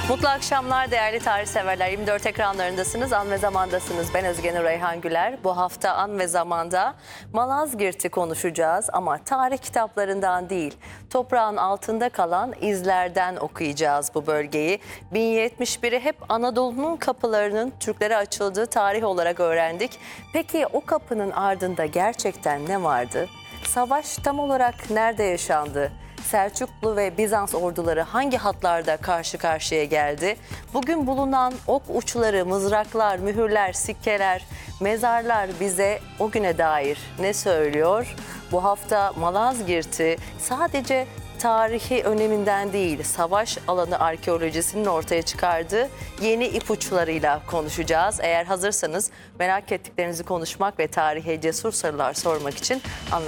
Mutlu akşamlar değerli tarih severler. 24 ekranlarındasınız, An ve Zaman'dasınız. Ben Özge Nur Reyhan Güler. Bu hafta An ve Zaman'da Malazgirt'i konuşacağız ama tarih kitaplarından değil, toprağın altında kalan izlerden okuyacağız bu bölgeyi. 1071'i hep Anadolu'nun kapılarının Türklere açıldığı tarih olarak öğrendik. Peki o kapının ardında gerçekten ne vardı? Savaş tam olarak nerede yaşandı? Selçuklu ve Bizans orduları hangi hatlarda karşı karşıya geldi? Bugün bulunan ok uçları, mızraklar, mühürler, sikkeler, mezarlar bize o güne dair ne söylüyor? Bu hafta Malazgirt'i sadece tarihi öneminden değil, savaş alanı arkeolojisinin ortaya çıkardığı yeni ipuçlarıyla konuşacağız. Eğer hazırsanız merak ettiklerinizi konuşmak ve tarihe cesur sorular sormak için